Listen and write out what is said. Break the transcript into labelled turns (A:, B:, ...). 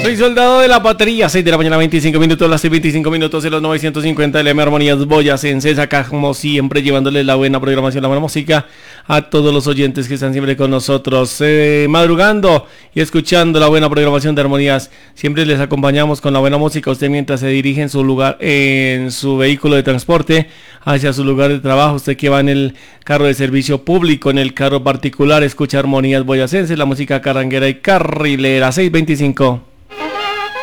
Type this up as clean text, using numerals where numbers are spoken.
A: Soy soldado de la batería, 6 de la mañana, 25 minutos, las 25 minutos en los 950 LM Armonías Boyacenses, acá como siempre llevándoles la buena programación, la buena música a todos los oyentes que están siempre con nosotros, madrugando y escuchando la buena programación de Armonías. Siempre les acompañamos con la buena música, usted mientras se dirige en su lugar, en su vehículo de transporte hacia su lugar de trabajo, usted que va en el carro de servicio público, en el carro particular, escucha Armonías Boyacenses, la música carranguera y carrilera. 625.